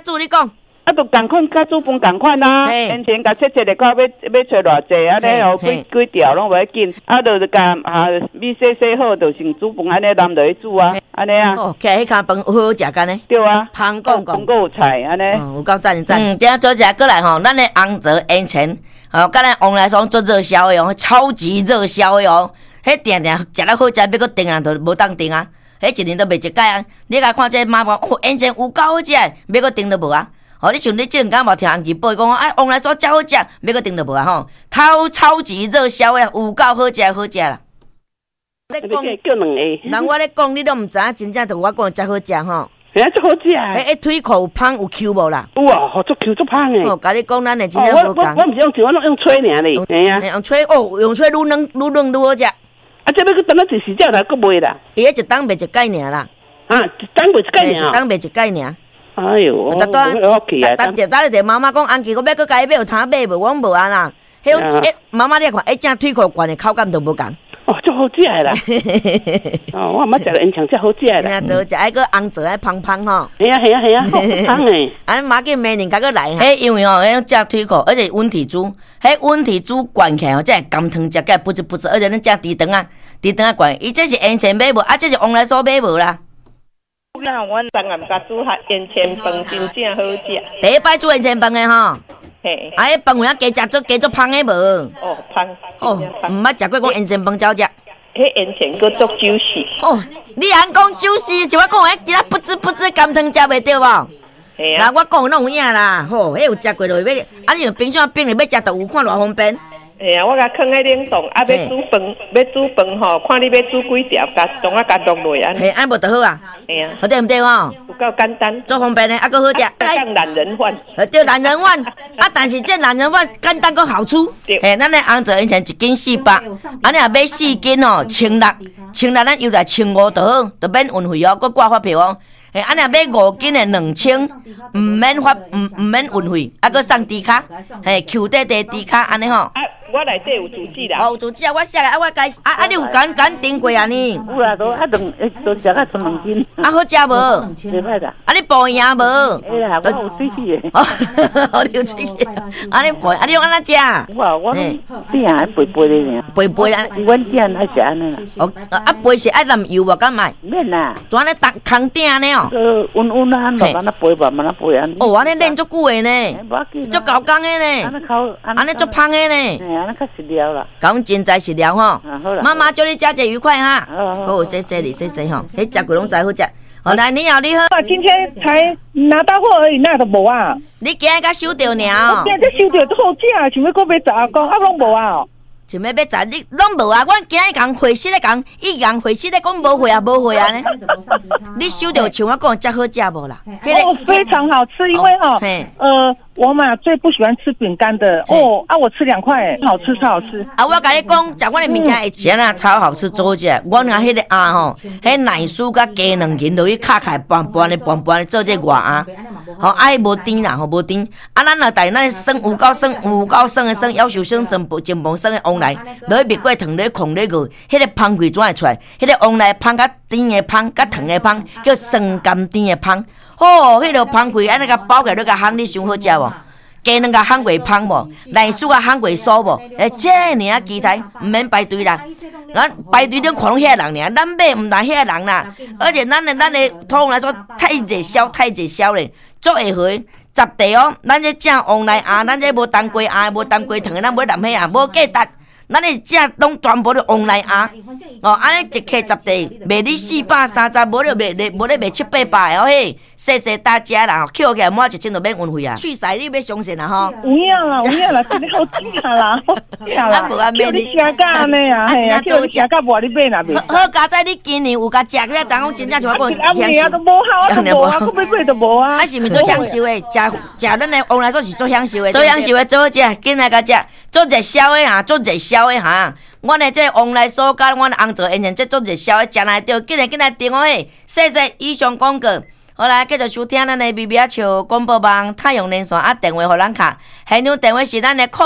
主你讲。 啊，就共款，甲煮饭共款啊。以前甲切个看要找偌济，安尼哦，几条拢袂要紧。啊，就是甲米洗好，就先煮饭安尼淋落去煮啊，安尼啊。 哦，起来迄骹饭好好食干呢。 对啊。 香港饭有菜安尼。 有够赞赞。等下做一下过来吼，咱的红枣烟前，哦，甲咱往来说做热销的哦，超级热销的哦。迄定定食了好食，要搁订啊，就无当订啊。迄一年都袂一届啊。你甲看这妈妈，哦，烟前有够好食，要搁订都无啊。哦，你像你这两天无听红旗报讲，哎，往来说真好食，要搁订就无啊吼。超级热销的，有够好食好食啦。 你讲叫两个， 人我咧讲，你都毋知影，真正就我讲真好食吼。 嘿，真好食。 迄腿裤有芳有 Q 无啦？ 有啊，好足 Q 足芳诶。 哦，甲你讲，咱诶真正无共。 我毋是用吹，我用吹尔咧。嘿啊。 用吹哦，用吹愈嫩愈好食。 啊，这要搁等到一时才来搁卖啦。 伊迄一档卖一届尔啦。 啊，一档卖一届尔。 一档卖一届尔。 哎呦，我去啊！ 当日妈妈讲，安琪，我要搁家买有通买无？我讲无啊啦。迄妈妈你看，正腿裤惯的口感都无共。 哦，足好食啦！哦，我毋捌食过烟肠遮好食啦。 真正食，爱搁红枣爱芳芳吼。 系啊，好芳诶。 安马紧明年甲搁来。迄因为吼，迄食腿裤，而且温体煮，迄温体煮灌起来吼，才会甘汤食起不知，而且咱食猪肠啊，猪肠啊灌，伊这是烟前买无，啊这是往来所买无啦。 那阮当然甲煮下烟前饭，真正好食。 第一摆煮烟前饭诶吼。 嘿。 啊，迄饭有影加足芳诶无？ 哦，芳。 哦，毋捌食过讲烟前饭照食。 迄烟前搁足酒丝。 哦，你安讲酒丝，就我讲迄一粒不知甘汤食袂着无？ 嘿啊。 那我讲拢有影啦，吼，迄有食过落去要，啊，你用冰箱冰里要食就有，看偌方便。 哎呀，我甲放喺冷冻，啊，要煮饭吼，看你要煮几条，甲冻啊甲落落安。 嘿，安无就好啊。 哎呀， 好对毋对吼？ 有够简单， 做方便的，啊，搁好食。 讲懒人饭。 对，懒人饭，啊，但是这懒人饭简单搁好吃。嘿，咱的红枣以前1斤400，啊，你若买4斤哦，1600，咱邮来1500就好，就免运费哦，搁挂发票哦。嘿，啊，若买5斤的2000，毋免运费，啊，搁送猪卡，嘿 ，Q 弟猪卡安尼吼。 我内底有主旨啦。 哦，有主旨啊，我写来，啊，我该你有敢订过啊呢？ 有啦，都食啊存2斤。 啊，好食无？ 袂歹啦。 啊，你报赢无？ 哎呀，我有水气的。 哦，你有水气。啊，你背，啊，你用安怎食？ 我点爱背的尔。 背啊。 阮点爱食安尼啦。 哦，啊，背是爱淋油无？敢卖？ 免啦。 做安尼空点呢哦。 温啊，慢慢背吧，慢慢背安尼。 哦，安尼练足久的呢。足高工的呢。安尼足芳的呢。 那较实了啦， 讲真在实了吼。妈妈祝你佳节愉快哈。 好， 谢谢你，谢谢吼。迄食过拢知好食。好来，你好，你好。 今天才拿到货而已，那都无啊。 你今日才收到尔。 今日才收到，都好食，想要搁买10公，啊拢无啊。 想要十，你拢无啊？阮今日讲回息咧讲，伊讲回息咧讲无回啊，无回啊呢。你收到像我讲，遮好食无啦？ 哦，非常好吃，因为哈，我嘛最不喜欢吃饼干的哦啊，我吃2块，好吃超好吃啊！我甲你讲，食我的物件会咸啊，超好吃，做食。我拿迄个鸭吼，迄奶酥甲鸡卵仁落去敲开，拌的做这外鸭，吼爱无甜啦，吼无甜。啊，咱若带咱酸有够酸的酸，要求酸真饭酸的往来，落去蜜果糖，落去控落去，迄个芳气怎会出来？迄个往来芳甲甜的芳，甲糖的芳，叫酸甘甜的芳。哦，迄个芳气安尼甲包起来，你甲烘，你想好食无？鸡卵甲烘过芳无？奶酥甲烘过酥无？这尔期待，毋免排队啦。咱排队咱看拢遐人尔，咱买毋但遐人啦。而且咱的通来说太热销咧，足会回10地哦。咱这正往来鸭，咱这无当归鸭，无当归糖的，咱无淋迄啊，无价值。咱的正拢全部都往来鸭，哦，安尼一克10地，卖你430，无咧卖700-800哦嘿，谢谢大家啦，扣起来满1000就免运费啊。去晒你要相信啦吼。 有影啦，真的好吃啦， 咱无安买你食甲安尼啊，嘿啊，叫你食甲无你买哪买？ 好佳哉，你今年有甲食，你昨讲真正像我讲香寿，都无好，都无啊，我买都无啊。 啊是毋做享受的？食咱的往来说是做享受的，做享受的做好食，紧来甲食，做热销的哈，做热销的哈。阮的这往来所甲阮红枣烟前这做热销的，食来着，紧来订哦嘿！谢谢以上广告。好来，继续收听咱的微微笑广播网太阳连线啊，电话互咱卡，现场电话是咱的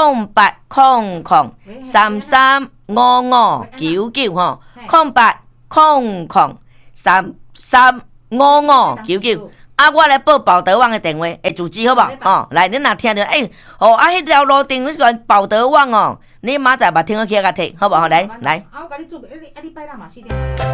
0800335599吼，0800335599。 啊，我来报保德旺的电话，会主机好不好？哦，来，你若听到，迄条路顶你讲保德旺哦，你明仔把听好起甲摕，好不好？来。 啊，我甲你做，你拜六嘛4点。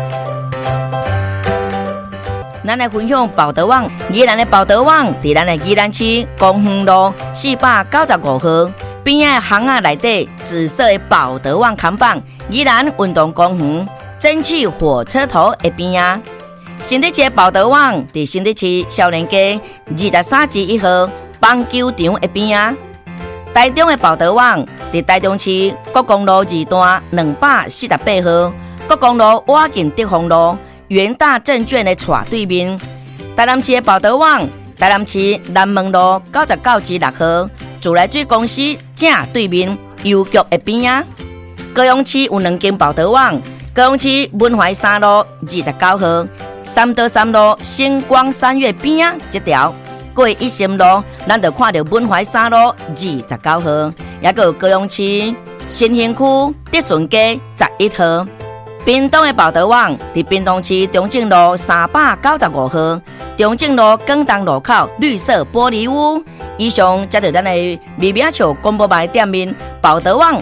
咱来分享保德旺，宜兰的保德旺伫咱的宜兰市公园路495号边仔巷仔内底，紫色的保德旺看板，宜兰运动公园蒸汽火车头的边仔。新竹市的保德旺伫新竹市少年街23之1号棒球场的边仔。台中的保德旺伫台中市国公路2段248号，国公路挖进德丰路元大证券的斜对面。台南市的保德旺，台南市南门路99之6号，自来水公司正对面邮局的边仔。高雄市有2间保德旺，高雄市文怀3路29号，三德3路星光3月边仔这条。过一心路，咱就看到文怀3路29号，也有高雄市新兴区德顺街11号。屏东的保德旺伫屏东市中正路395号，中正路广东路口绿色玻璃屋。以上接到咱的微名笑广播牌店面保德旺。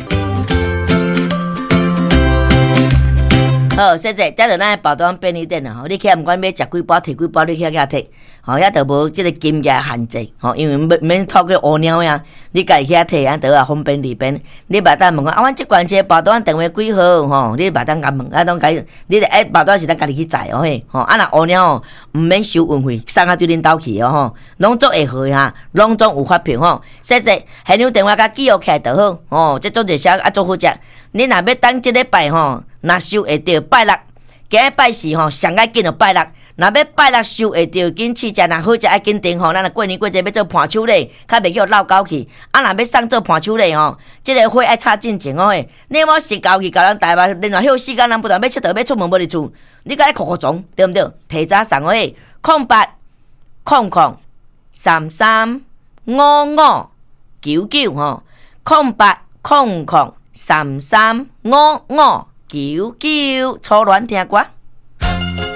好，谢谢，接到咱的保德旺便利店啊，你起来不管要食几包摕几包，你起来摕。遐就无即个金额限制，因为免透过乌鸟呀，你家己遐摕，就啊方便利便。你别当问我，阮即关车保单电话几号？你别当甲问，当甲你得保单是咱家己去载嘿。若乌鸟毋免收运费，送啊对恁兜去拢做会好哈，拢总有发票谢谢，现场电话甲记录起来就好这做者写做好食。你若要等即礼拜若收会到拜六，今日拜四上爱紧就拜六。若要拜六收会到，紧试食，若好食爱紧订咱过年过节要做盘手礼，较袂叫闹交去。若要送做盘手礼即个火爱插进前你莫是交去交咱台湾，另外迄个时间人不断要佚佗要出门无伫厝，你甲伊哭撞，对毋对？提早送08003355990800335599，初恋听歌。